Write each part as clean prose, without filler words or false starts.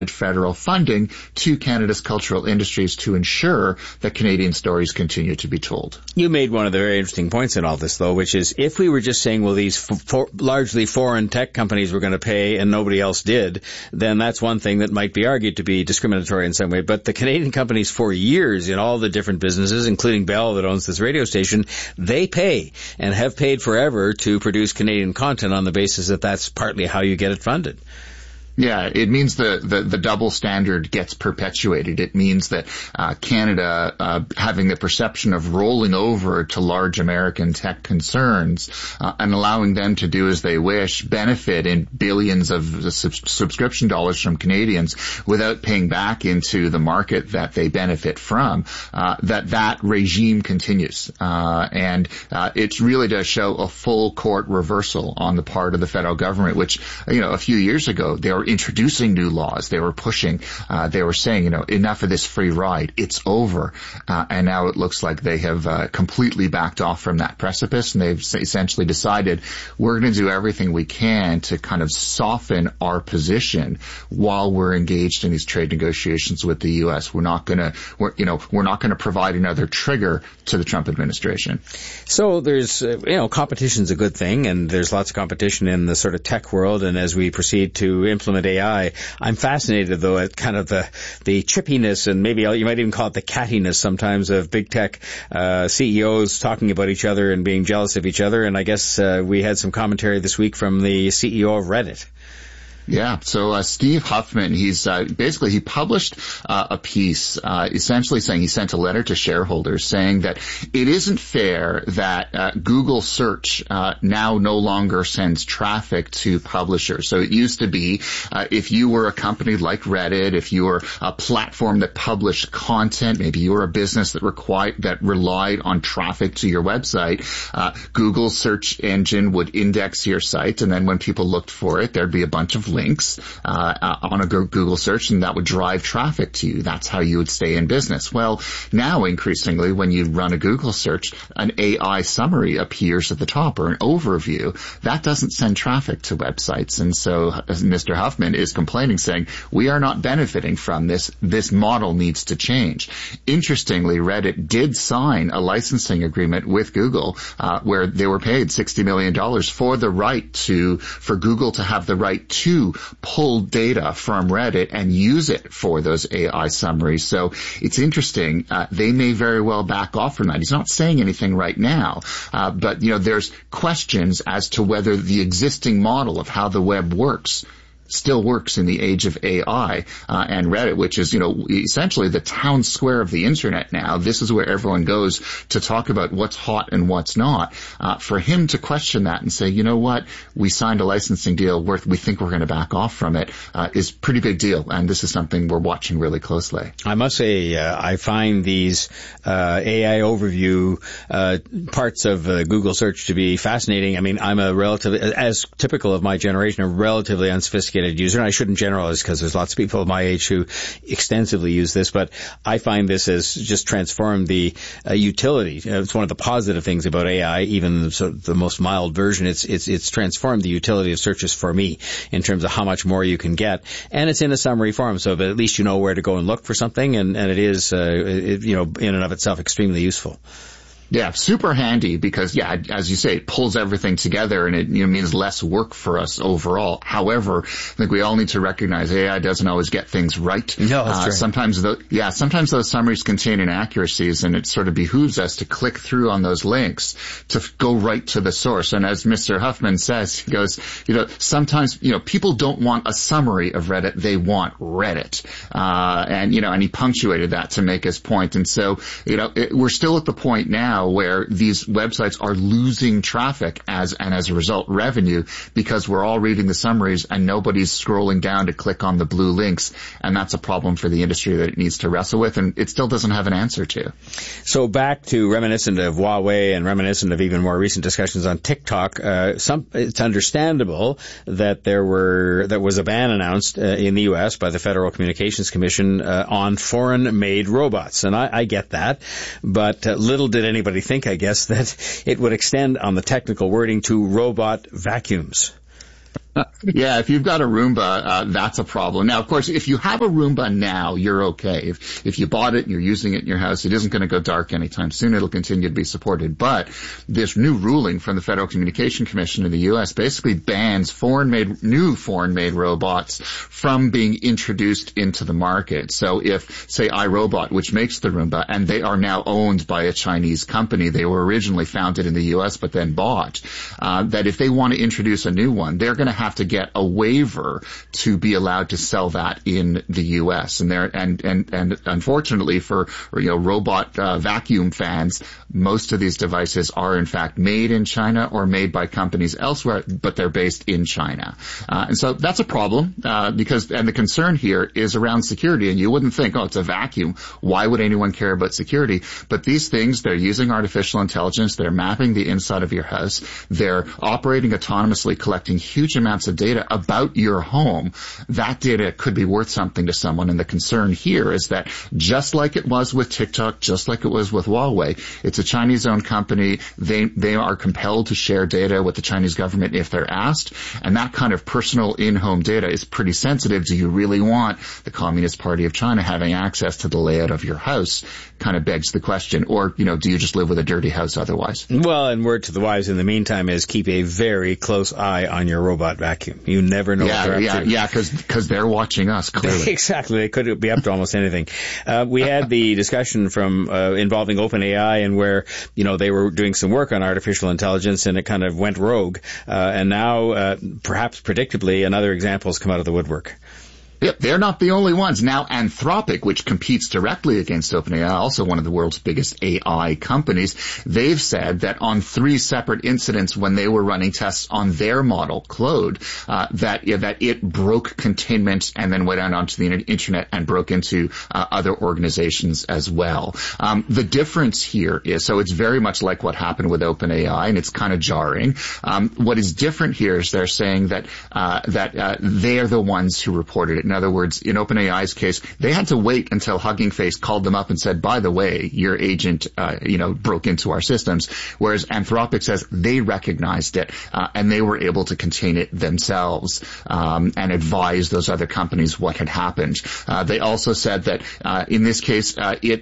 federal funding to Canada's cultural industries to ensure that Canadian stories continue to be told. You made one of the very interesting points in all this, though, which is if we were just saying, well, these largely foreign tech companies were going to pay and nobody else did, then that's one thing that might be argued to be discriminatory in some way. But the Canadian companies for years in all the different businesses, including Bell that owns this radio station, they pay and have paid forever to produce Canadian content on the basis that that's partly how you get it funded. Yeah, it means the double standard gets perpetuated. It means that Canada having the perception of rolling over to large American tech concerns and allowing them to do as they wish, benefit in billions of subscription dollars from Canadians without paying back into the market that they benefit from, that regime continues. And it really does show a full court reversal on the part of the federal government, which, a few years ago, they were introducing new laws. They were pushing, they were saying, enough of this free ride. It's over. And now it looks like they have completely backed off from that precipice, and they've essentially decided we're going to do everything we can to kind of soften our position while we're engaged in these trade negotiations with the U.S. We're not going to provide another trigger to the Trump administration. So there's, competition's a good thing, and there's lots of competition in the sort of tech world, and as we proceed to implement AI, I'm fascinated, though, at kind of the chippiness, and maybe you might even call it the cattiness sometimes, of big tech CEOs talking about each other and being jealous of each other. And I guess we had some commentary this week from the CEO of Reddit. Yeah. So, Steve Huffman, he's, he published, a piece, essentially saying he sent a letter to shareholders saying that it isn't fair that, Google search, now no longer sends traffic to publishers. So it used to be, if you were a company like Reddit, if you were a platform that published content, maybe you were a business that relied on traffic to your website, Google's search engine would index your site, and then when people looked for it, there'd be a bunch of links on a Google search, and that would drive traffic to you. That's how you would stay in business. Well, now increasingly when you run a Google search, an AI summary appears at the top, or an overview. That doesn't send traffic to websites. And so Mr. Huffman is complaining, saying, we are not benefiting from this. This model needs to change. Interestingly, Reddit did sign a licensing agreement with Google, where they were paid $60 million for Google to have the right to pull data from Reddit and use it for those AI summaries. So it's interesting. They may very well back off from that. He's not saying anything right now. But there's questions as to whether the existing model of how the web works still works in the age of AI, and Reddit, which is, essentially the town square of the internet now. This is where everyone goes to talk about what's hot and what's not. For him to question that and say, you know what, we signed a licensing deal we think we're going to back off from it, is a pretty big deal. And this is something we're watching really closely. I must say, I find these, AI overview, parts of Google search to be fascinating. I mean, I'm as typical of my generation, a relatively unsophisticated user, and I shouldn't generalize because there's lots of people my age who extensively use this, but I find this has just transformed the utility. It's one of the positive things about AI, even the most mild version. It's transformed the utility of searches for me in terms of how much more you can get, and it's in a summary form, so that at least you know where to go and look for something, and it is, in and of itself extremely useful. Yeah, super handy because, as you say, it pulls everything together and it means less work for us overall. However, I think we all need to recognize AI doesn't always get things right. No, that's true. Sometimes those summaries contain inaccuracies, and it sort of behooves us to click through on those links to go right to the source. And as Mr. Huffman says, he goes, sometimes, people don't want a summary of Reddit, they want Reddit. And he punctuated that to make his point. And so, we're still at the point now where these websites are losing traffic and as a result revenue, because we're all reading the summaries and nobody's scrolling down to click on the blue links, and that's a problem for the industry that it needs to wrestle with, and it still doesn't have an answer to. So back to reminiscent of Huawei and reminiscent of even more recent discussions on TikTok, it's understandable that there was a ban announced in the U.S. by the Federal Communications Commission on foreign-made robots, and I get that, but little did anybody think, I guess, that it would extend on the technical wording to robot vacuums. Yeah, if you've got a Roomba, that's a problem. Now, of course, if you have a Roomba now, you're okay. If you bought it and you're using it in your house, it isn't going to go dark anytime soon. It'll continue to be supported. But this new ruling from the Federal Communication Commission in the U.S. basically bans new foreign-made robots from being introduced into the market. So if, say, iRobot, which makes the Roomba, and they are now owned by a Chinese company, they were originally founded in the U.S. but then bought, that if they want to introduce a new one, they're going to have to get a waiver to be allowed to sell that in the U.S. And unfortunately for robot vacuum fans, most of these devices are in fact made in China or made by companies elsewhere, but they're based in China. And so that's a problem because the concern here is around security. And you wouldn't think, oh, it's a vacuum. Why would anyone care about security? But these things, they're using artificial intelligence. They're mapping the inside of your house. They're operating autonomously, collecting huge amounts of data about your home. That data could be worth something to someone. And the concern here is that just like it was with TikTok, just like it was with Huawei, it's a Chinese-owned company. They are compelled to share data with the Chinese government if they're asked. And that kind of personal in-home data is pretty sensitive. Do you really want the Communist Party of China having access to the layout of your house? Kind of begs the question. Or, do you just live with a dirty house otherwise? Well, and word to the wise in the meantime is keep a very close eye on your robot vacuum. You never know what they're up to. Yeah, because they're watching us, clearly. Exactly. They could be up to almost anything. We had the discussion from involving OpenAI and where, they were doing some work on artificial intelligence and it kind of went rogue. And now, perhaps predictably, another example has come out of the woodwork. Yep, they're not the only ones. Now, Anthropic, which competes directly against OpenAI, also one of the world's biggest AI companies, they've said that on 3 separate incidents when they were running tests on their model, Claude, that it broke containment and then went out onto the internet and broke into other organizations as well. The difference here is, so it's very much like what happened with OpenAI, and it's kind of jarring. What is different here is they're saying that they're the ones who reported it. In other words, in OpenAI's case, they had to wait until Hugging Face called them up and said, by the way, your agent, broke into our systems. Whereas Anthropic says they recognized it, and they were able to contain it themselves, and advise those other companies what had happened. They also said that, in this case,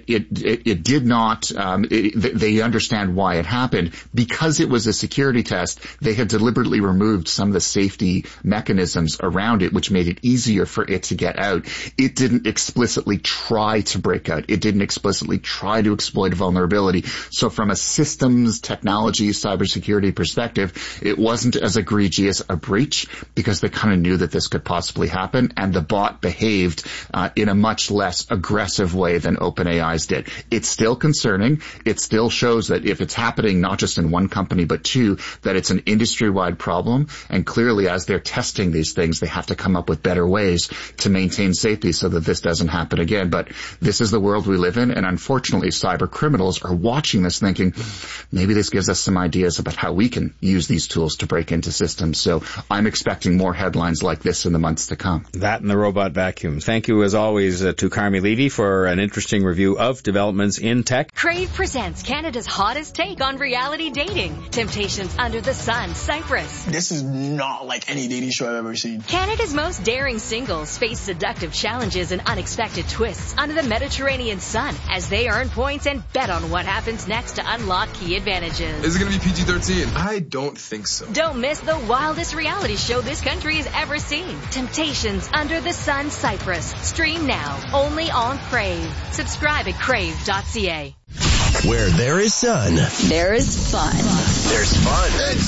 it did not, they understand why it happened. Because it was a security test, they had deliberately removed some of the safety mechanisms around it, which made it easier for it to get out. It didn't explicitly try to break out. It didn't explicitly try to exploit a vulnerability. So from a systems, technology, cybersecurity perspective, it wasn't as egregious a breach because they kind of knew that this could possibly happen, and the bot behaved in a much less aggressive way than OpenAI's did. It's still concerning. It still shows that if it's happening not just in one company but 2, that it's an industry-wide problem, and clearly as they're testing these things, they have to come up with better ways to maintain safety so that this doesn't happen again. But this is the world we live in, and unfortunately cyber criminals are watching this thinking, maybe this gives us some ideas about how we can use these tools to break into systems. So I'm expecting more headlines like this in the months to come. That and the robot vacuums. Thank you as always to Carmi Levy for an interesting review of developments in tech. Crave presents Canada's hottest take on reality dating. Temptations Under the Sun, Cyprus. This is not like any dating show I've ever seen. Canada's most daring singles face seductive challenges and unexpected twists under the Mediterranean sun as they earn points and bet on what happens next to unlock key advantages. Is it going to be PG-13? I don't think so. Don't miss the wildest reality show this country has ever seen. Temptations Under the Sun, Cyprus. Stream now, only on Crave. Subscribe at crave.ca. Where there is sun, there is fun. There's fun. It's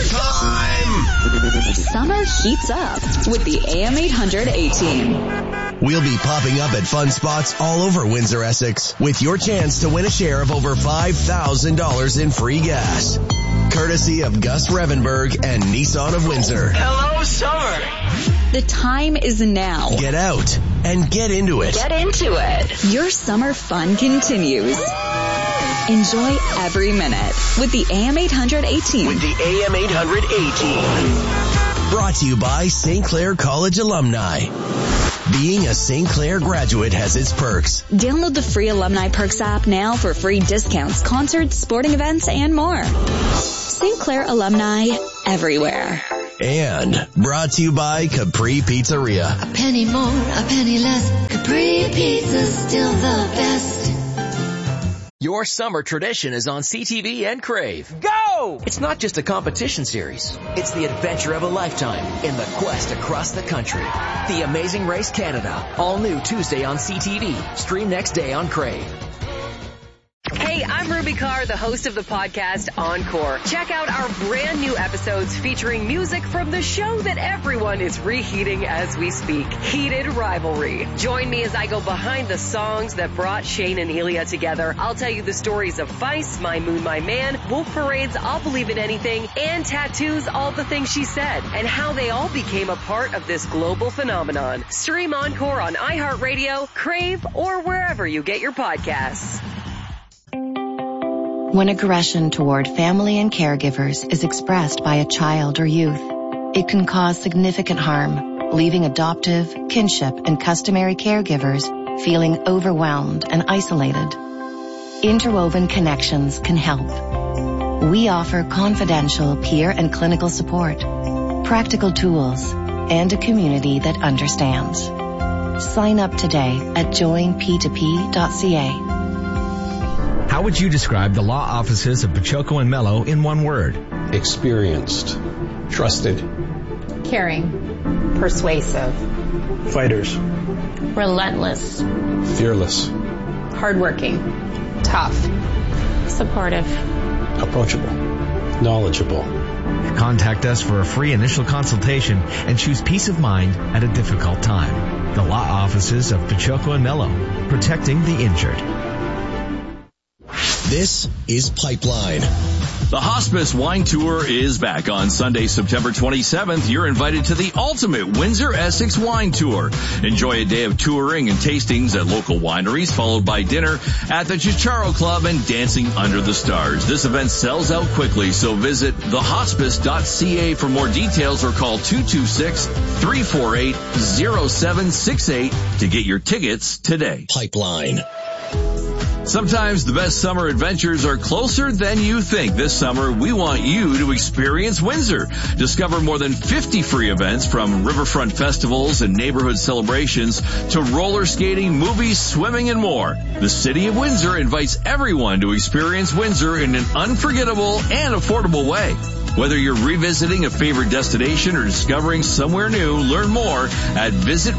summertime. Summer heats up with the AM800 A-Team. We'll be popping up at fun spots all over Windsor, Essex, with your chance to win a share of over $5,000 in free gas. Courtesy of Gus Revenberg and Nissan of Windsor. Hello, summer. The time is now. Get out and get into it. Get into it. Your summer fun continues. Enjoy every minute with the AM800 A-Team. With the AM800 A-Team. Brought to you by St. Clair College alumni. Being a St. Clair graduate has its perks. Download the free Alumni Perks app now for free discounts, concerts, sporting events, and more. St. Clair alumni everywhere. And brought to you by Capri Pizzeria. A penny more, a penny less. Capri Pizza's still the best. Your summer tradition is on CTV and Crave. Go! It's not just a competition series. It's the adventure of a lifetime in the quest across the country. The Amazing Race Canada. All new Tuesday on CTV. Stream next day on Crave. Hey, I'm Ruby Carr, the host of the podcast Encore. Check out our brand new episodes featuring music from the show that everyone is reheating as we speak, Heated Rivalry. Join me as I go behind the songs that brought Shane and Ilya together. I'll tell you the stories of Vice, My Moon, My Man, Wolf Parade's I'll Believe in Anything, and Tattoo's All the Things She Said, and how they all became a part of this global phenomenon. Stream Encore on iHeartRadio, Crave, or wherever you get your podcasts. When aggression toward family and caregivers is expressed by a child or youth, it can cause significant harm, leaving adoptive, kinship, and customary caregivers feeling overwhelmed and isolated. Interwoven Connections can help. We offer confidential peer and clinical support, practical tools, and a community that understands. Sign up today at joinp2p.ca. How would you describe the law offices of Pachoco and Mello in one word? Experienced, trusted, caring, persuasive, fighters, relentless, fearless, hardworking, tough, supportive, approachable, knowledgeable. Contact us for a free initial consultation and choose peace of mind at a difficult time. The law offices of Pachoco and Mello, protecting the injured. This is Pipeline. The Hospice Wine Tour is back on Sunday, September 27th. You're invited to the ultimate Windsor Essex Wine Tour. Enjoy a day of touring and tastings at local wineries, followed by dinner at the Chicharo Club and dancing under the stars. This event sells out quickly, so visit thehospice.ca for more details or call 226-348-0768 to get your tickets today. Pipeline. Sometimes the best summer adventures are closer than you think. This summer, we want you to experience Windsor. Discover more than 50 free events, from riverfront festivals and neighborhood celebrations to roller skating, movies, swimming, and more. The City of Windsor invites everyone to experience Windsor in an unforgettable and affordable way. Whether you're revisiting a favorite destination or discovering somewhere new, learn more at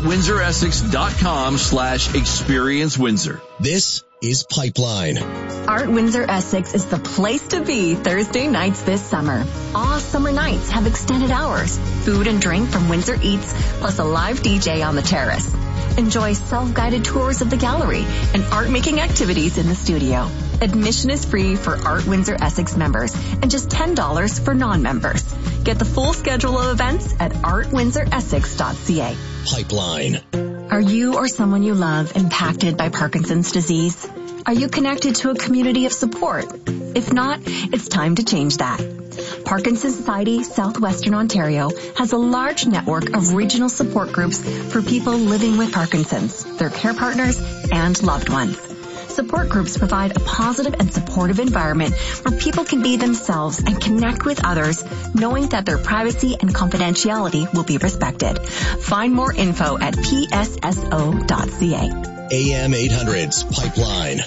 visitwindsoressex.com/experience Windsor. This is Pipeline. Art Windsor Essex is the place to be Thursday nights this summer. All summer nights have extended hours, food and drink from Windsor Eats, plus a live DJ on the terrace. Enjoy self-guided tours of the gallery and art-making activities in the studio. Admission is free for Art Windsor Essex members and just $10 for non-members. Get the full schedule of events at artwindsoressex.ca. Pipeline. Are you or someone you love impacted by Parkinson's disease? Are you connected to a community of support? If not, it's time to change that. Parkinson's Society Southwestern Ontario has a large network of regional support groups for people living with Parkinson's, their care partners, and loved ones. Support groups provide a positive and supportive environment where people can be themselves and connect with others, knowing that their privacy and confidentiality will be respected. Find more info at psso.ca. AM 800's Pipeline.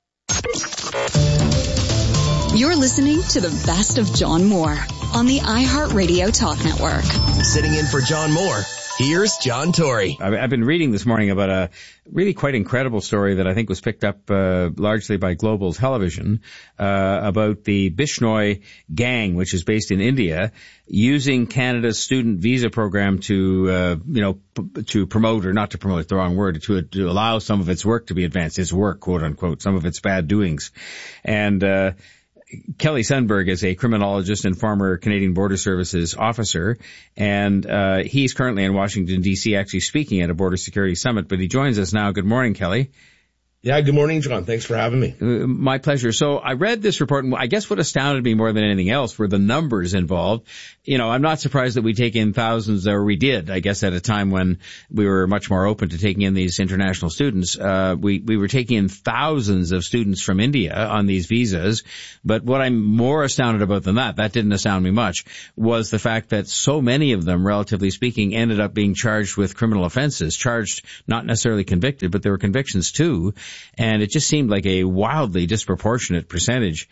You're listening to the best of John Moore on the iHeartRadio Talk Network. Sitting in for John Moore, here's John Tory. I've been reading this morning about a really quite incredible story that I think was picked up largely by Global Television about the Bishnoi gang, which is based in India, using Canada's student visa program to to promote, or not to promote, the wrong word, to allow some of its work to be advanced, its work, quote unquote, some of its bad doings. And Kelly Sundberg is a criminologist and former Canadian Border Services officer, and he's currently in Washington, D.C., actually speaking at a border security summit, but he joins us now. Good morning, Kelly. Yeah, good morning, John. Thanks for having me. My pleasure. So I read this report, and I guess what astounded me more than anything else were the numbers involved. You know, I'm not surprised that we take in thousands, or we did, I guess, at a time when we were much more open to taking in these international students. We were taking in thousands of students from India on these visas. But what I'm more astounded about than that didn't astound me much, was the fact that so many of them, relatively speaking, ended up being charged with criminal offenses, charged, not necessarily convicted, but there were convictions too. And it just seemed like a wildly disproportionate percentage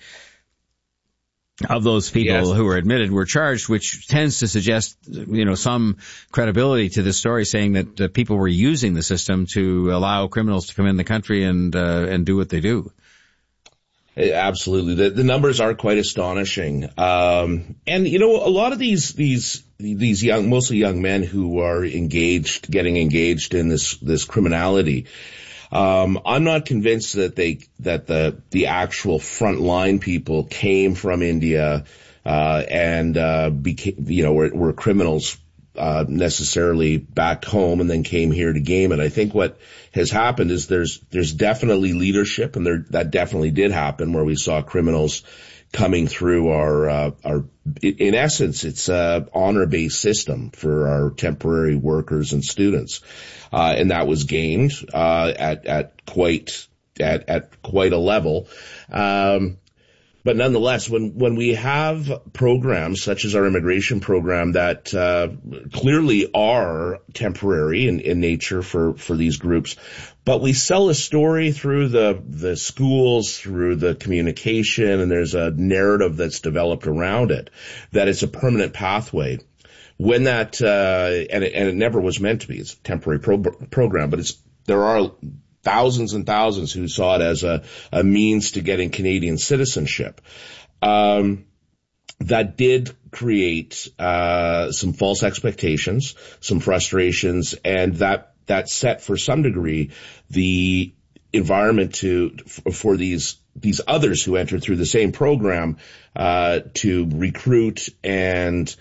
of those people who were admitted were charged, which tends to suggest, you know, some credibility to this story, saying that people were using the system to allow criminals to come in the country and do what they do. Absolutely. The numbers are quite astonishing. And, you know, a lot of these young, mostly young men who are getting engaged in this criminality, I'm not convinced that the actual frontline people came from India, and became, you know, were criminals, necessarily back home and then came here to game it. I think what has happened is there's definitely leadership, and that definitely did happen, where we saw criminals coming through our in essence, it's a honor-based system for our temporary workers and students. And that was gained, at quite a level. But nonetheless, when we have programs such as our immigration program that clearly are temporary in nature for these groups, but we sell a story through the schools, through the communication, and there's a narrative that's developed around it that it's a permanent pathway. When that and it never was meant to be, it's a temporary program, but there are thousands and thousands who saw it as a means to getting Canadian citizenship. That did create some false expectations, some frustrations, and that set, for some degree, the environment for these others who entered through the same program to recruit and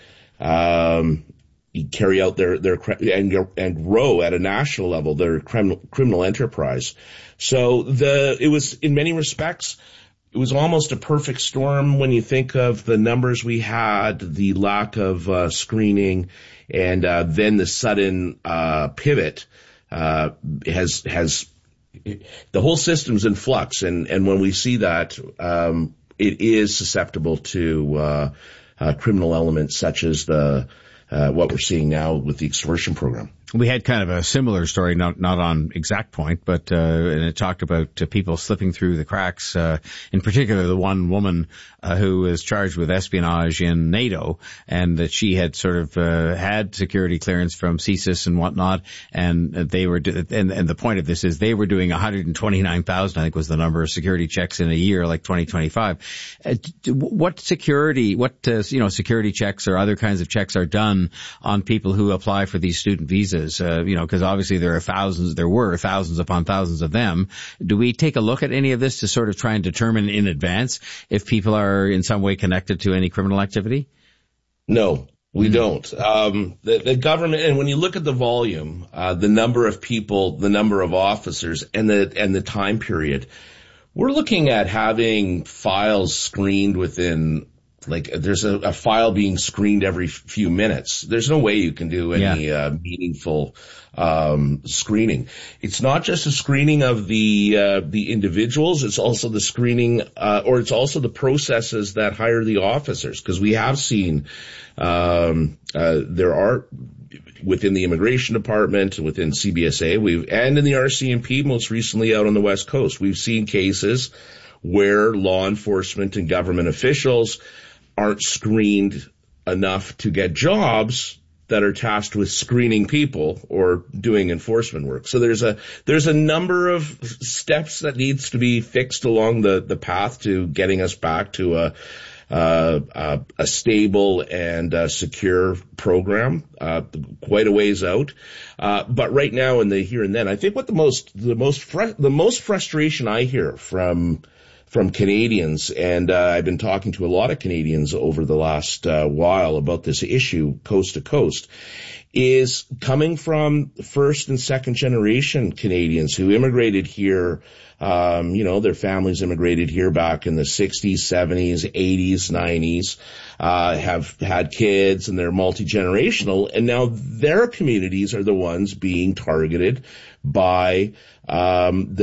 carry out their and grow at a national level their criminal enterprise. So it was, in many respects, it was almost a perfect storm when you think of the numbers we had, the lack of screening, and then the sudden pivot has the whole system's in flux, and when we see that, it is susceptible to criminal elements such as what we're seeing now with the extortion program. We had kind of a similar story, not on exact point, but and it talked about people slipping through the cracks. In particular, the one woman who was charged with espionage in NATO, and that she had sort of had security clearance from CSIS and whatnot, and they were and the point of this is they were doing 129,000, I think was the number of security checks in a year, like 2025. What security checks or other kinds of checks are done on people who apply for these student visas? Because obviously there were thousands upon thousands of them. Do we take a look at any of this to sort of try and determine in advance if people are in some way connected to any criminal activity? No, we don't. The government, and when you look at the volume, the number of people, the number of officers, and the time period, we're looking at having files screened within, like, there's a file being screened every few minutes. There's no way you can do any meaningful screening. It's not just a screening of the individuals. It's also the screening, or it's also the processes that hire the officers. Because we have seen there are, within the immigration department, within CBSA, and in the RCMP, most recently out on the West Coast, we've seen cases where law enforcement and government officials aren't screened enough to get jobs that are tasked with screening people or doing enforcement work. So there's a number of steps that needs to be fixed along the path to getting us back to a stable and secure program, quite a ways out. But right now in the here and then, I think what the most frustration I hear from from Canadians, and I've been talking to a lot of Canadians over the last while about this issue, coast to coast, is coming from first and second generation Canadians who immigrated here. Their families immigrated here back in the 60s, 70s, 80s, 90s, have had kids, and they're multi-generational, and now their communities are the ones being targeted by the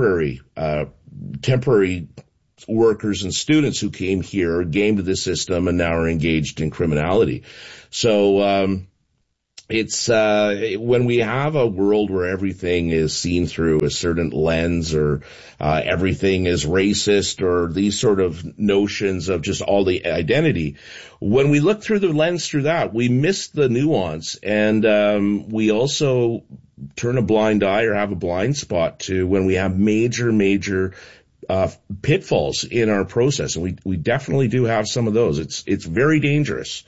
temporary workers and students who came here, gamed the system, and now are engaged in criminality. So it's when we have a world where everything is seen through a certain lens, or everything is racist, or these sort of notions of just all the identity, when we look through the lens through that, we miss the nuance, and we also turn a blind eye or have a blind spot to when we have major pitfalls in our process, and we definitely do have some of those. It's very dangerous.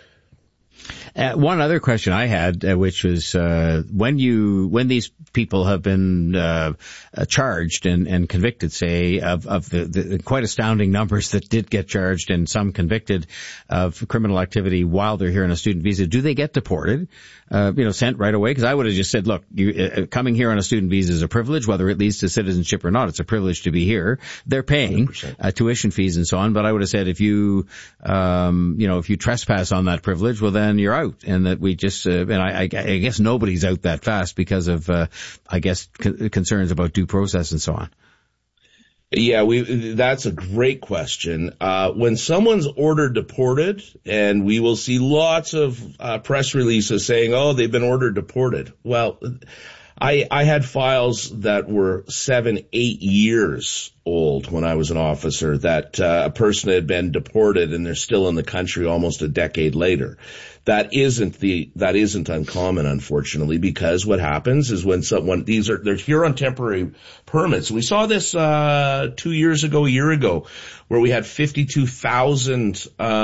One other question I had, which was when these people have been charged and convicted, say, of the quite astounding numbers that did get charged and some convicted of criminal activity while they're here on a student visa, do they get deported? Sent right away? Because I would have just said, look, coming here on a student visa is a privilege, whether it leads to citizenship or not. It's a privilege to be here. They're paying tuition fees and so on. But I would have said if you trespass on that privilege, well, then you're out. And that we just, and I guess nobody's out that fast because of, concerns about due process and so on. Yeah, that's a great question. When someone's ordered deported, and we will see lots of press releases saying, oh, they've been ordered deported. Well, I had files that were 7-8 years old when I was an officer that a person had been deported and they're still in the country almost a decade later. That isn't uncommon, unfortunately, because what happens is when they're here on temporary permits. We saw this 2 years ago, a year ago, where we had 52,000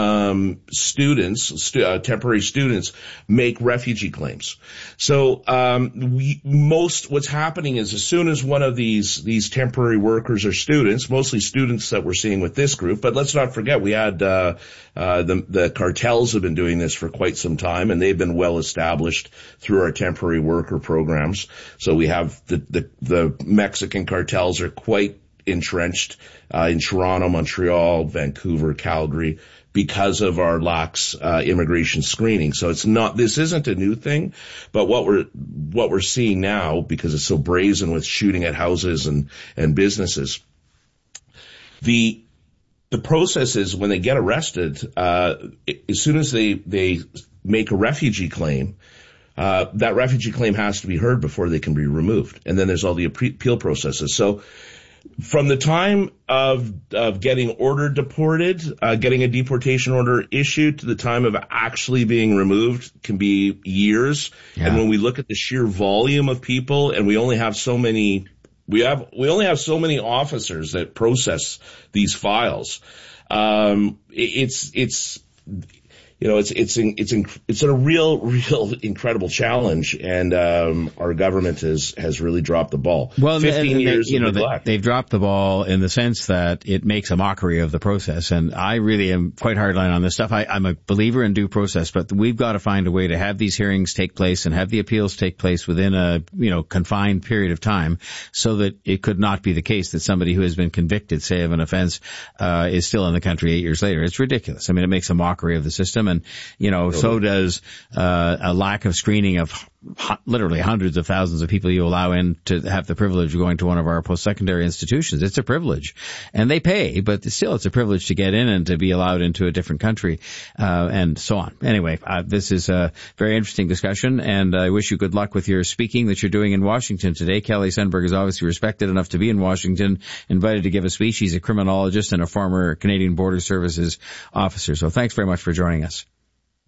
temporary students make refugee claims. So what's happening is as soon as one of these temporary workers or students, mostly students that we're seeing with this group, but let's not forget we had the cartels have been doing this for quite some time, and they've been well established through our temporary worker programs. So we have the Mexican cartels are quite entrenched in Toronto, Montreal, Vancouver, Calgary, because of our lax immigration screening. So this isn't a new thing, but what we're seeing now, because it's so brazen with shooting at houses and businesses, the process is when they get arrested, as soon as they make a refugee claim, that refugee claim has to be heard before they can be removed. And then there's all the appeal processes. So from the time of getting ordered deported, getting a deportation order issued to the time of actually being removed can be years. Yeah. And when we look at the sheer volume of people, and we only have so many officers that process these files, it's a real incredible challenge, and our government has really dropped the ball. Well, 15 years of neglect. They've dropped the ball in the sense that it makes a mockery of the process, and I really am quite hardline on this stuff. I'm a believer in due process, but we've got to find a way to have these hearings take place and have the appeals take place within a confined period of time, so that it could not be the case that somebody who has been convicted, say, of an offense, is still in the country 8 years later. It's ridiculous. I mean, it makes a mockery of the system. And, so does a lack of screening of literally hundreds of thousands of people you allow in to have the privilege of going to one of our post-secondary institutions. It's a privilege. And they pay, but still it's a privilege to get in and to be allowed into a different country, and so on. Anyway, this is a very interesting discussion, and I wish you good luck with your speaking that you're doing in Washington today. Kelly Sundberg is obviously respected enough to be in Washington, invited to give a speech. He's a criminologist and a former Canadian Border Services officer. So thanks very much for joining us.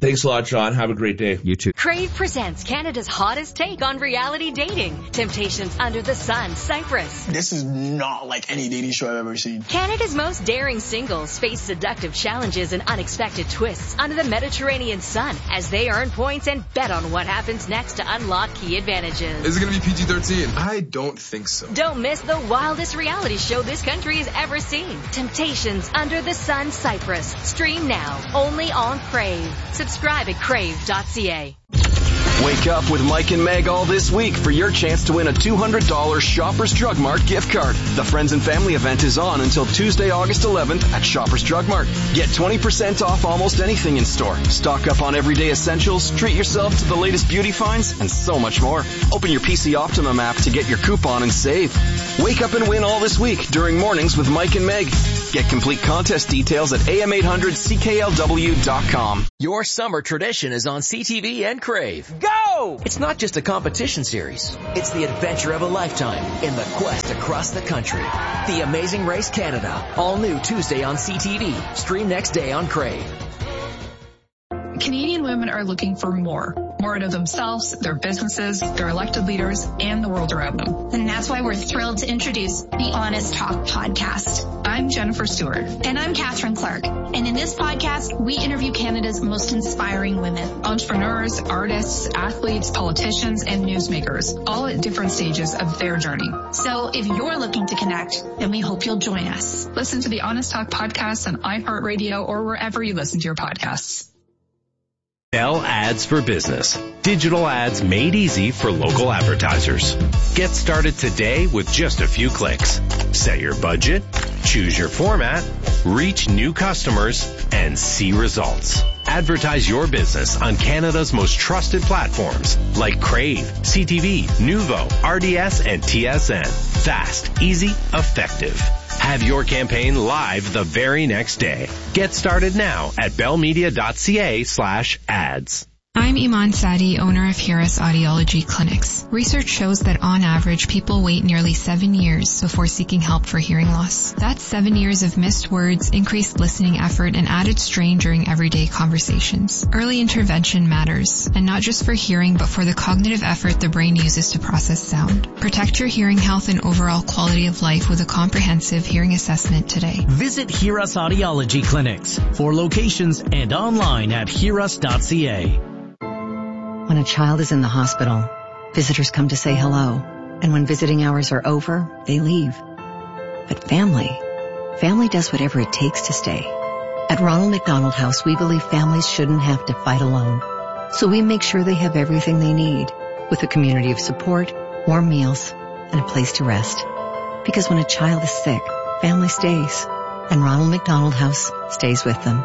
Thanks a lot, John. Have a great day. You too. Crave presents Canada's hottest take on reality dating. Temptations Under the Sun, Cyprus. This is not like any dating show I've ever seen. Canada's most daring singles face seductive challenges and unexpected twists under the Mediterranean sun as they earn points and bet on what happens next to unlock key advantages. Is it going to be PG-13? I don't think so. Don't miss the wildest reality show this country has ever seen. Temptations Under the Sun, Cyprus. Stream now, only on Crave. Subscribe at crave.ca. Wake up with Mike and Meg all this week for your chance to win a $200 Shoppers Drug Mart gift card. The Friends and Family event is on until Tuesday, August 11th at Shoppers Drug Mart. Get 20% off almost anything in store. Stock up on everyday essentials, treat yourself to the latest beauty finds, and so much more. Open your PC Optimum app to get your coupon and save. Wake up and win all this week during Mornings with Mike and Meg. Get complete contest details at am800cklw.com. Your summer tradition is on CTV and Crave. Go! It's not just a competition series. It's the adventure of a lifetime in the quest across the country. The Amazing Race Canada. All new Tuesday on CTV. Stream next day on Crave. Canadian women are looking for more out of themselves, their businesses, their elected leaders, and the world around them. And that's why we're thrilled to introduce the Honest Talk podcast. I'm Jennifer Stewart. And I'm Catherine Clark. And in this podcast, we interview Canada's most inspiring women. Entrepreneurs, artists, athletes, politicians, and newsmakers, all at different stages of their journey. So if you're looking to connect, then we hope you'll join us. Listen to the Honest Talk podcast on iHeartRadio or wherever you listen to your podcasts. Bell Ads for Business. Digital ads made easy for local advertisers. Get started today with just a few clicks. Set your budget, choose your format, reach new customers, and see results. Advertise your business on Canada's most trusted platforms like Crave, CTV, Nuvo, RDS, and TSN. Fast, easy, effective. Have your campaign live the very next day. Get started now at bellmedia.ca/ads. I'm Iman Sadi, owner of Hiras Audiology Clinics. Research shows that on average, people wait nearly 7 years before seeking help for hearing loss. That's 7 years of missed words, increased listening effort, and added strain during everyday conversations. Early intervention matters, and not just for hearing, but for the cognitive effort the brain uses to process sound. Protect your hearing health and overall quality of life with a comprehensive hearing assessment today. Visit Hiras Audiology Clinics for locations and online at hiras.ca. When a child is in the hospital, visitors come to say hello. And when visiting hours are over, they leave. But family does whatever it takes to stay. At Ronald McDonald House, we believe families shouldn't have to fight alone. So we make sure they have everything they need, with a community of support, warm meals, and a place to rest. Because when a child is sick, family stays. And Ronald McDonald House stays with them.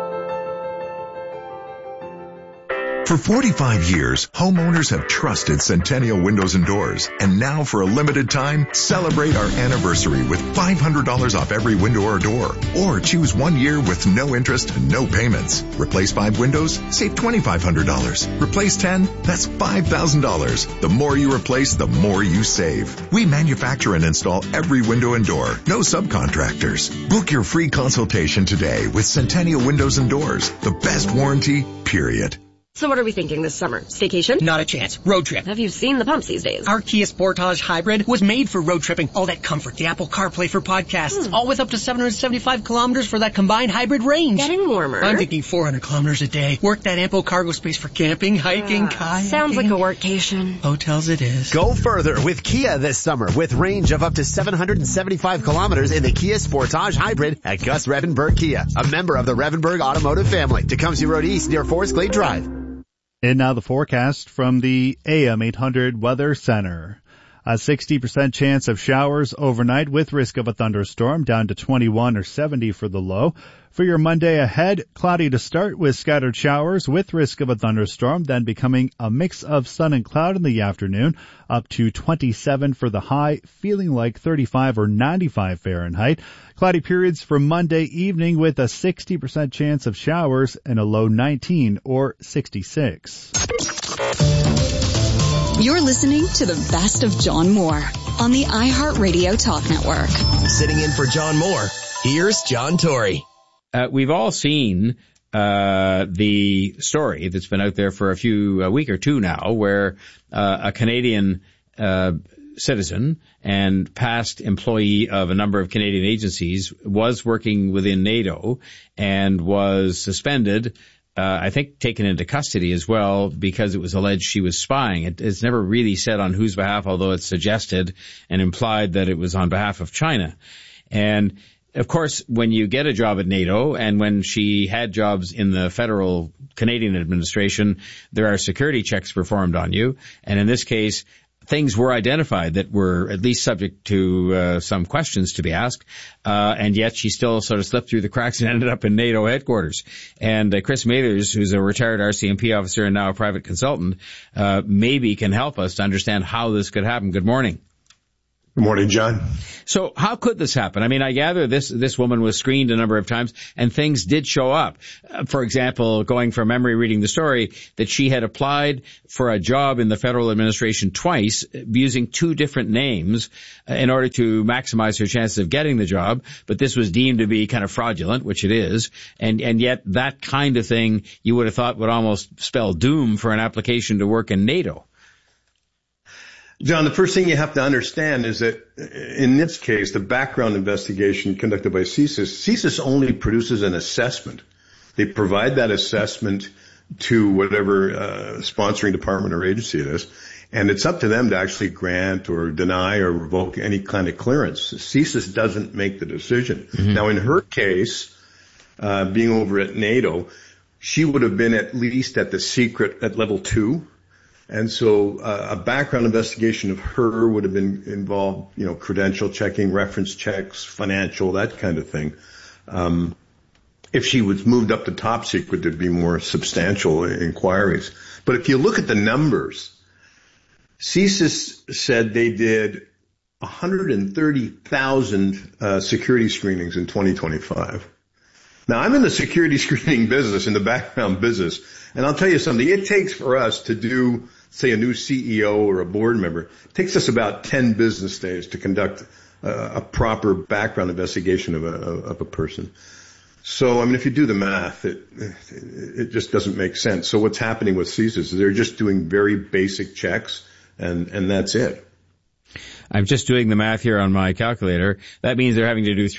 For 45 years, homeowners have trusted Centennial Windows and Doors. And now for a limited time, celebrate our anniversary with $500 off every window or door. Or choose 1 year with no interest and no payments. Replace 5 windows, save $2,500. Replace 10, that's $5,000. The more you replace, the more you save. We manufacture and install every window and door. No subcontractors. Book your free consultation today with Centennial Windows and Doors. The best warranty, period. So what are we thinking this summer? Staycation? Not a chance. Road trip. Have you seen the pumps these days? Our Kia Sportage Hybrid was made for road tripping. All that comfort, the Apple CarPlay for podcasts, all with up to 775 kilometers for that combined hybrid range. Getting warmer. I'm thinking 400 kilometers a day. Work that ample cargo space for camping, hiking, kayaking. Sounds like a workcation. Hotels it is. Go further with Kia this summer with range of up to 775 kilometers in the Kia Sportage Hybrid at Gus Revenberg Kia, a member of the Revenberg Automotive family. Tecumseh Road East near Forest Glade Drive. And now the forecast from the AM 800 Weather Center. A 60% chance of showers overnight with risk of a thunderstorm, down to 21 or 70 for the low. For your Monday ahead, cloudy to start with scattered showers with risk of a thunderstorm, then becoming a mix of sun and cloud in the afternoon, up to 27 for the high, feeling like 35 or 95 Fahrenheit. Cloudy periods for Monday evening with a 60% chance of showers and a low 19 or 66. You're listening to the best of John Moore on the iHeartRadio Talk Network. Sitting in for John Moore, here's John Tory. We've all seen the story that's been out there for a week or two now, where a Canadian citizen and past employee of a number of Canadian agencies was working within NATO and was suspended, I think taken into custody as well, because it was alleged she was spying. It's never really said on whose behalf, although it's suggested and implied that it was on behalf of China. And of course, when you get a job at NATO, and when she had jobs in the federal Canadian administration, there are security checks performed on you. And in this case, things were identified that were at least subject to some questions to be asked, and yet she still sort of slipped through the cracks and ended up in NATO headquarters. And Chris Mathers, who's a retired RCMP officer and now a private consultant, maybe can help us to understand how this could happen. Good morning. Good morning, John. So how could this happen? I mean, I gather this woman was screened a number of times and things did show up. For example, going from memory reading the story, that she had applied for a job in the federal administration twice using two different names in order to maximize her chances of getting the job. But this was deemed to be kind of fraudulent, which it is. And yet that kind of thing you would have thought would almost spell doom for an application to work in NATO. John, the first thing you have to understand is that in this case, the background investigation conducted by CSIS only produces an assessment. They provide that assessment to whatever sponsoring department or agency it is, and it's up to them to actually grant or deny or revoke any kind of clearance. CSIS doesn't make the decision. Mm-hmm. Now, in her case, being over at NATO, she would have been at least at the secret at level 2. And so a background investigation of her would have been involved, credential checking, reference checks, financial, that kind of thing. If she was moved up to top secret, there'd be more substantial inquiries. But if you look at the numbers, CSIS said they did 130,000 security screenings in 2025. Now, I'm in the security screening business, in the background business, and I'll tell you something. It takes for us to do, say, a new CEO or a board member, it takes us about 10 business days to conduct a proper background investigation of a person. So, I mean, if you do the math, it just doesn't make sense. So what's happening with CSIS is they're just doing very basic checks, and that's it. I'm just doing the math here on my calculator. That means they're having to do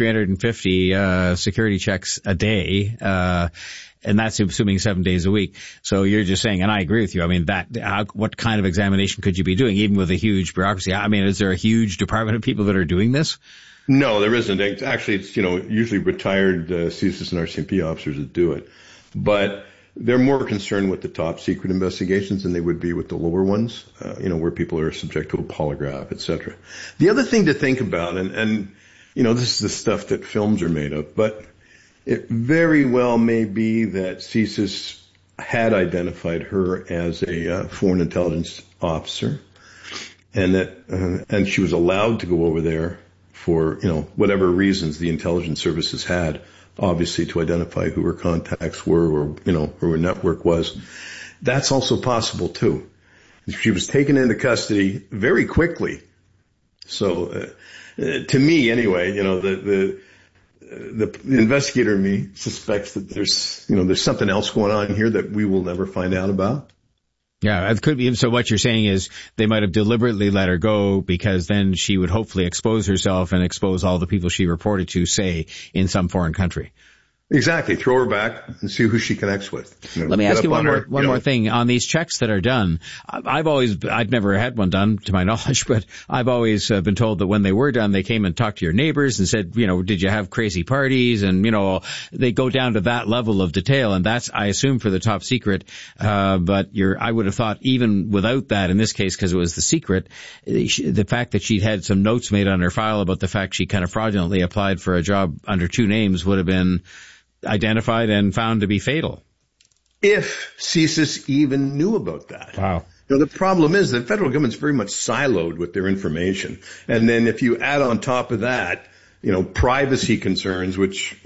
350 security checks a day, and that's assuming 7 days a week. So you're just saying, and I agree with you. I mean, what kind of examination could you be doing, even with a huge bureaucracy? I mean, is there a huge department of people that are doing this? No, there isn't. Actually, it's usually retired CSIS and RCMP officers that do it, but they're more concerned with the top secret investigations than they would be with the lower ones, where people are subject to a polygraph, et cetera. The other thing to think about, and this is the stuff that films are made of, but it very well may be that CSIS had identified her as a foreign intelligence officer, and and she was allowed to go over there for, whatever reasons the intelligence services had, obviously to identify who her contacts were or, who her network was. That's also possible too. She was taken into custody very quickly. So, to me anyway, the investigator in me suspects that there's something else going on here that we will never find out about. Yeah, it could be. So what you're saying is they might have deliberately let her go because then she would hopefully expose herself and expose all the people she reported to, say, in some foreign country. Exactly. Throw her back and see who she connects with. Let me ask you one more thing. On these checks that are done, I've never had one done to my knowledge, but I've always been told that when they were done, they came and talked to your neighbors and said, did you have crazy parties? And, they go down to that level of detail. And that's, I assume, for the top secret. But I would have thought even without that, in this case, because it was the secret, the fact that she'd had some notes made on her file about the fact she kind of fraudulently applied for a job under two names would have been identified and found to be fatal. If CSIS even knew about that. Wow. The problem is the federal government's very much siloed with their information. And then if you add on top of that, privacy concerns, which,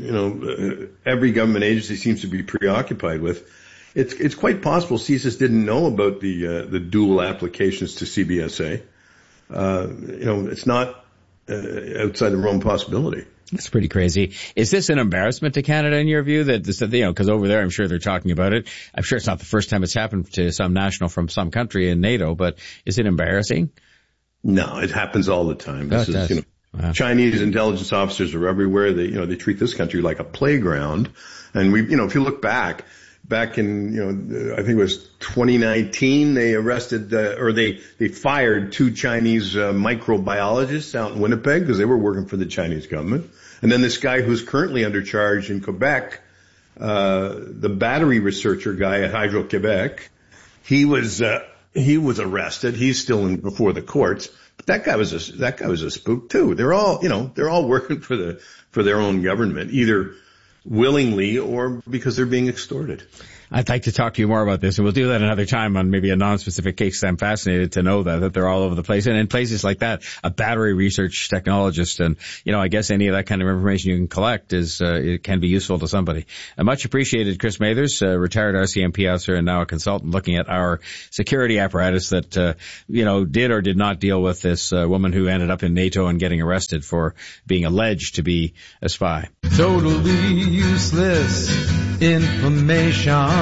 every government agency seems to be preoccupied with, it's quite possible CSIS didn't know about the dual applications to CBSA. It's not outside the realm of possibility. That's pretty crazy. Is this an embarrassment to Canada in your view? That this, because over there I'm sure they're talking about it. I'm sure it's not the first time it's happened to some national from some country in NATO, but is it embarrassing? No, it happens all the time. This is, Wow. Chinese intelligence officers are everywhere. They treat this country like a playground. And if you look back in, I think it was 2019, they arrested, they fired 2 Chinese microbiologists out in Winnipeg because they were working for the Chinese government. And then this guy who's currently under charge in Quebec, the battery researcher guy at Hydro-Quebec, he was arrested. He's still before the courts. But that guy was a spook too. They're all working for their own government, either willingly or because they're being extorted. I'd like to talk to you more about this, and we'll do that another time on maybe a non-specific case. I'm fascinated to know that they're all over the place. And in places like that, a battery research technologist, and, I guess any of that kind of information you can collect it can be useful to somebody. Much appreciated, Chris Mathers, retired RCMP officer and now a consultant looking at our security apparatus that, did or did not deal with this woman who ended up in NATO and getting arrested for being alleged to be a spy. Totally useless information.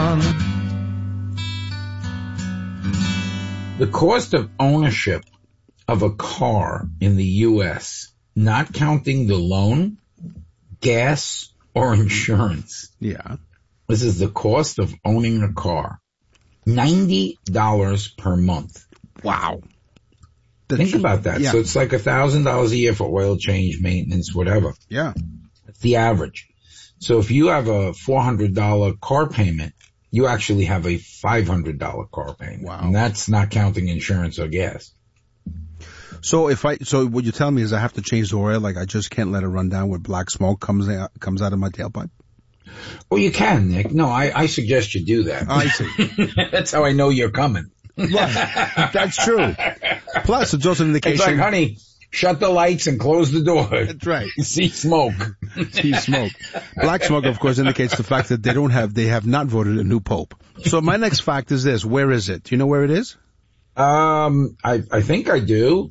The cost of ownership of a car in the U.S., not counting the loan, gas, or insurance. Yeah. This is the cost of owning a car. $90 per month. Wow. Think about that. Yeah. So it's like $1,000 a year for oil change, maintenance, whatever. Yeah. That's the average. So if you have a $400 car payment, you actually have a $500 car payment. Wow. And that's not counting insurance or gas. So what you tell me is I have to change the oil, like I just can't let it run down where black smoke comes out of my tailpipe? Well, you can, Nick. No, I suggest you do that. I see. That's how I know you're coming. Right. That's true. Plus, it's also an indication. It's like, honey, shut the lights and close the door. That's right. See smoke. See smoke. Black smoke, of course, indicates the fact that they have not voted a new pope. So my next fact is this. Where is it? Do you know where it is? I think I do.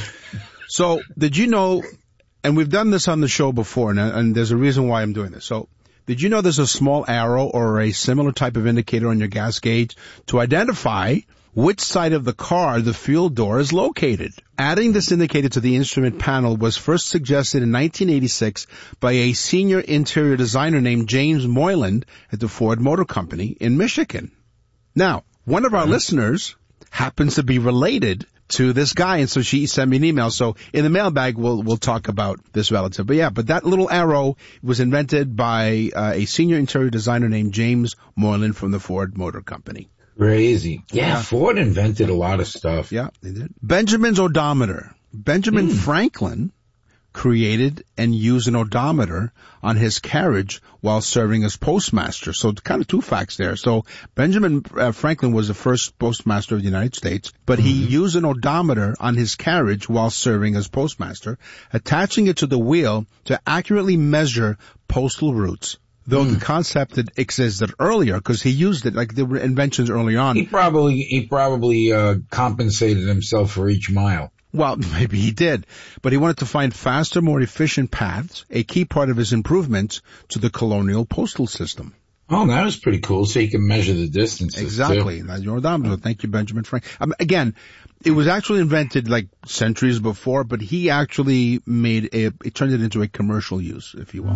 So did you know, and we've done this on the show before, and there's a reason why I'm doing this. So did you know there's a small arrow or a similar type of indicator on your gas gauge to identify which side of the car the fuel door is located? Adding this indicator to the instrument panel was first suggested in 1986 by a senior interior designer named James Moylan at the Ford Motor Company in Michigan. Now, one of our listeners happens to be related to this guy, and so she sent me an email. So in the mailbag, we'll talk about this relative. But that little arrow was invented by a senior interior designer named James Moylan from the Ford Motor Company. Crazy. Yeah, Ford invented a lot of stuff. Yeah, they did. Benjamin's odometer. Benjamin Franklin created and used an odometer on his carriage while serving as postmaster. So kind of 2 facts there. So Benjamin Franklin was the first postmaster of the United States, but he used an odometer on his carriage while serving as postmaster, attaching it to the wheel to accurately measure postal routes. Though the concept had existed earlier, because he used it, like there were inventions early on. He probably compensated himself for each mile. Well, maybe he did, but he wanted to find faster, more efficient paths, a key part of his improvements to the colonial postal system. Oh, that was pretty cool, so you can measure the distances. Exactly. That's your odometer. Thank you, Benjamin Franklin. Again, it was actually invented like centuries before, but he actually it turned it into a commercial use, if you will.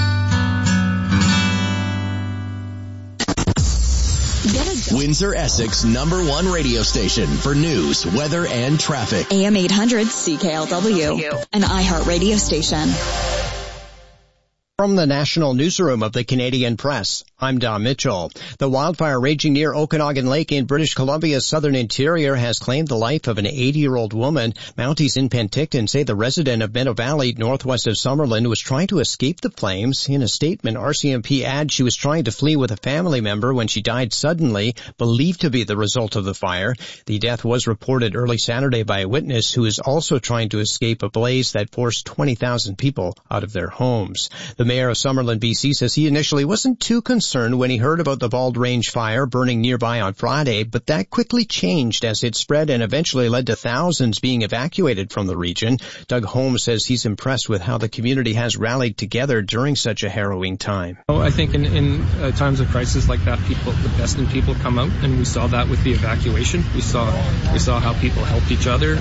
Windsor, Essex #1 radio station for news, weather, and traffic. AM 800 CKLW, an iHeart radio station. From the National Newsroom of the Canadian Press, I'm Don Mitchell. The wildfire raging near Okanagan Lake in British Columbia's southern interior has claimed the life of an 80-year-old woman. Mounties in Penticton say the resident of Meadow Valley, northwest of Summerlin, was trying to escape the flames. In a statement, RCMP adds she was trying to flee with a family member when she died suddenly, believed to be the result of the fire. The death was reported early Saturday by a witness who is also trying to escape a blaze that forced 20,000 people out of their homes. The The mayor of Summerlin, BC says he initially wasn't too concerned when he heard about the Bald Range fire burning nearby on Friday, but that quickly changed as it spread and eventually led to thousands being evacuated from the region. Doug Holmes says he's impressed with how the community has rallied together during such a harrowing time. I think in times of crisis like that, the best in people come out, and we saw that with the evacuation. We saw how people helped each other,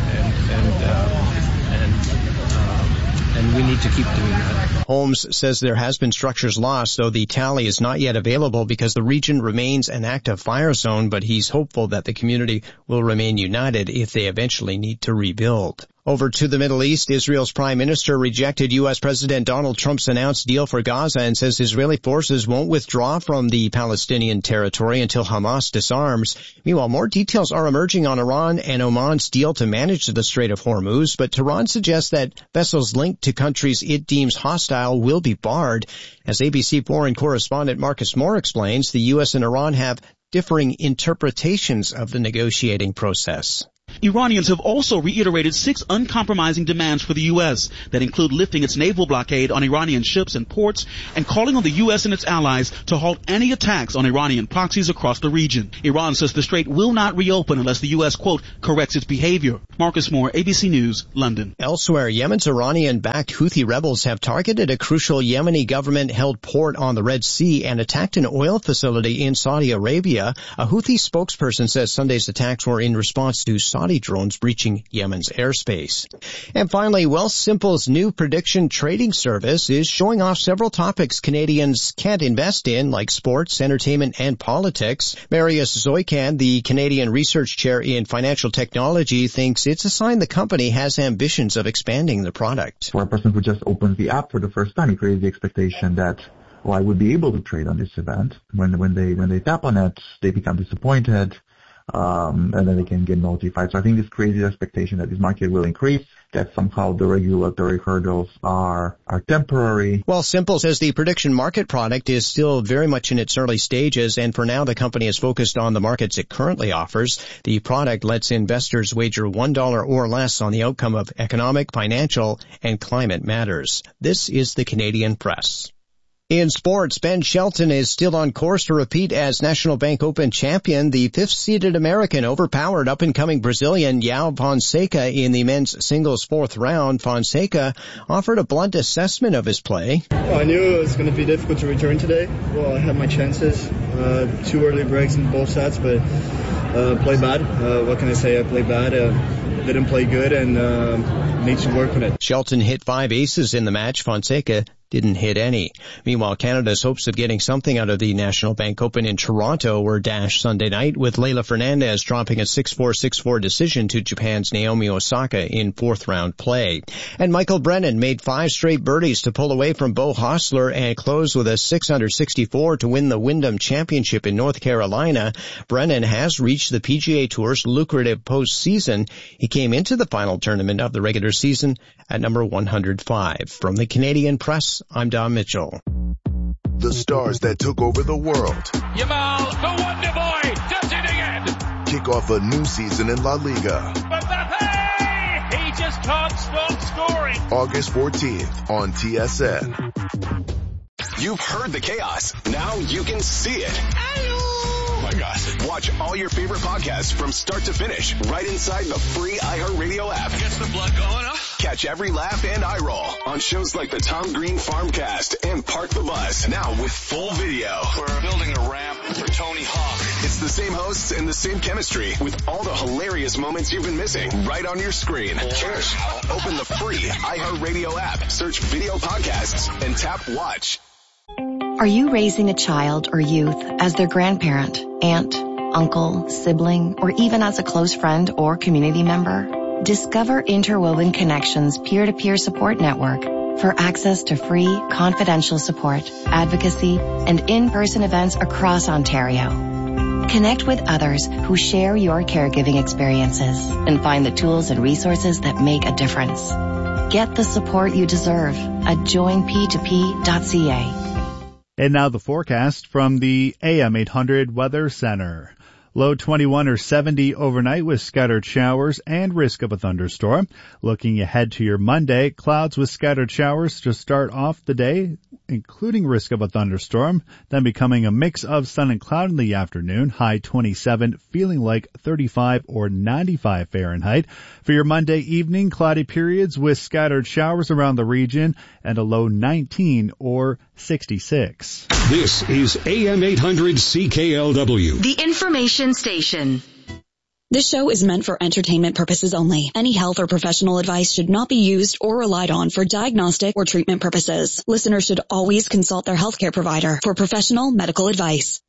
and we need to keep doing that. Holmes says there has been structures lost, though the tally is not yet available because the region remains an active fire zone, but he's hopeful that the community will remain united if they eventually need to rebuild. Over to the Middle East, Israel's prime minister rejected U.S. President Donald Trump's announced deal for Gaza and says Israeli forces won't withdraw from the Palestinian territory until Hamas disarms. Meanwhile, more details are emerging on Iran and Oman's deal to manage the Strait of Hormuz, but Tehran suggests that vessels linked to countries it deems hostile will be barred. As ABC foreign correspondent Marcus Moore explains, the U.S. and Iran have differing interpretations of the negotiating process. Iranians have also reiterated 6 uncompromising demands for the U.S. that include lifting its naval blockade on Iranian ships and ports and calling on the U.S. and its allies to halt any attacks on Iranian proxies across the region. Iran says the strait will not reopen unless the U.S., quote, corrects its behavior. Marcus Moore, ABC News, London. Elsewhere, Yemen's Iranian-backed Houthi rebels have targeted a crucial Yemeni government-held port on the Red Sea and attacked an oil facility in Saudi Arabia. A Houthi spokesperson says Sunday's attacks were in response to Saudi drones breaching Yemen's airspace. And finally, Wealthsimple's new prediction trading service is showing off several topics Canadians can't invest in, like sports, entertainment, and politics. Marius Zoican, the Canadian Research Chair in Financial Technology, thinks it's a sign the company has ambitions of expanding the product. For a person who just opens the app for the first time, he creates the expectation that, well, I would be able to trade on this event. When they tap on it, they become disappointed. And then they can get notified. So I think this creates the expectation that this market will increase, that somehow the regulatory hurdles are temporary. Wealthsimple says the prediction market product is still very much in its early stages, and for now the company is focused on the markets it currently offers. The product lets investors wager $1 or less on the outcome of economic, financial, and climate matters. This is the Canadian Press. In sports, Ben Shelton is still on course to repeat as National Bank Open champion. The 5th-seeded American overpowered up-and-coming Brazilian João Fonseca in the men's singles 4th round. Fonseca offered a blunt assessment of his play. I knew it was going to be difficult to return today. Well, I had my chances. 2 early breaks in both sets, but played bad. What can I say? I played bad. Didn't play good and need to work on it. Shelton hit 5 aces in the match. Fonseca didn't hit any. Meanwhile, Canada's hopes of getting something out of the National Bank Open in Toronto were dashed Sunday night, with Leylah Fernandez dropping a 6-4, 6-4 decision to Japan's Naomi Osaka in 4th round play. And Michael Brennan made 5 straight birdies to pull away from Beau Hossler and close with a 6-under-64 to win the Wyndham Championship in North Carolina. Brennan has reached the PGA Tour's lucrative postseason. He came into the final tournament of the regular season at number 105. From the Canadian Press, I'm Don Mitchell. The stars that took over the world. Yamal, the Wonder Boy, does it again. Kick off a new season in La Liga. Mbappe, he just can't stop scoring. August 14th on TSN. You've heard the chaos. Now you can see it. Oh my gosh. Watch all your favorite podcasts from start to finish right inside the free iHeartRadio app. Gets the blood going, huh? Catch every laugh and eye roll on shows like the Tom Green Farmcast and Park the Bus. Now with full video. We're building a ramp for Tony Hawk. It's the same hosts and the same chemistry with all the hilarious moments you've been missing right on your screen. Cheers. Open the free iHeartRadio app, search video podcasts, and tap watch. Are you raising a child or youth as their grandparent, aunt, uncle, sibling, or even as a close friend or community member? Discover Interwoven Connections peer-to-peer support network for access to free, confidential support, advocacy, and in-person events across Ontario. Connect with others who share your caregiving experiences and find the tools and resources that make a difference. Get the support you deserve at joinp2p.ca. And now the forecast from the AM 800 Weather Center. Low 21 or 70 overnight with scattered showers and risk of a thunderstorm. Looking ahead to your Monday, clouds with scattered showers to start off the day including risk of a thunderstorm, then becoming a mix of sun and cloud in the afternoon, high 27, feeling like 35 or 95 Fahrenheit. For your Monday evening, cloudy periods with scattered showers around the region and a low 19 or 66. This is AM 800 CKLW. The information station. This show is meant for entertainment purposes only. Any health or professional advice should not be used or relied on for diagnostic or treatment purposes. Listeners should always consult their healthcare provider for professional medical advice.